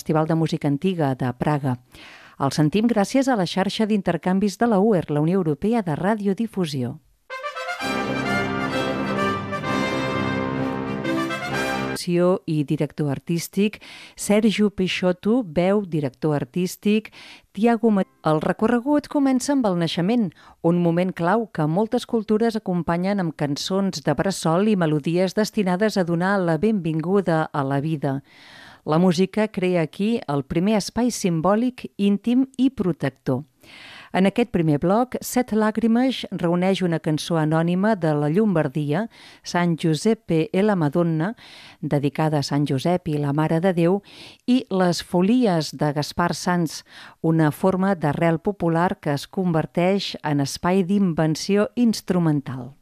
Festival de Música Antiga de Praga. El sentim gràcies a la xarxa d'intercanvis de la UER, la Unió Europea de Radiodifusió. I director artístic, Sergio Peixoto, veu, director artístic, Tiago Maria. El recorregut comença amb el naixement, un moment clau que moltes cultures acompanyen amb cançons de bressol i melodies destinades a donar la benvinguda a la vida. La música crea aquí el primer espai simbòlic, íntim i protector. En aquest primer bloc, Set Làgrimes reuneix una cançó anònima de la Llombardia, San Giuseppe e la Madonna, dedicada a Sant Josep i la Mare de Déu, i Les Folies de Gaspar Sans, una forma d'arrel popular que es converteix en espai d'invenció instrumental.